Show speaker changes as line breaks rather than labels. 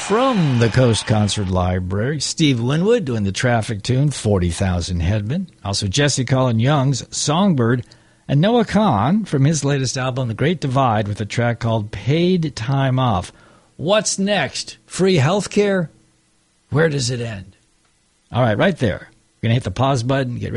From the Coast Concert Library, Steve Winwood doing the traffic tune, 40,000 Headmen. Also Jesse Colin Young's Songbird. And Noah Kahan from his latest album, The Great Divide, with a track called Paid Time Off. What's next? Free health care? Where does it end? All right, right there. You're going to hit the pause button, get ready.